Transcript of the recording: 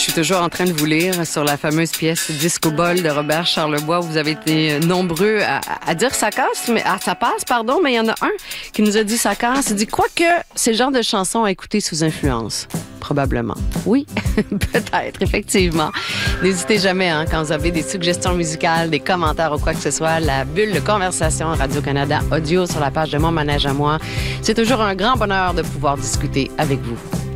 suis toujours en train de vous lire sur la fameuse pièce Disco Ball de Robert Charlebois. Vous avez été nombreux à dire ça casse, mais ça passe, pardon, mais il y en a un qui nous a dit ça casse. Il dit quoique c'est le genre de chanson à écouter sous influence. Probablement. Oui, peut-être, effectivement. N'hésitez jamais, quand vous avez des suggestions musicales, des commentaires ou quoi que ce soit, la bulle de conversation Radio-Canada Audio sur la page de Mon Manège à moi. C'est toujours un grand bonheur de pouvoir discuter avec vous.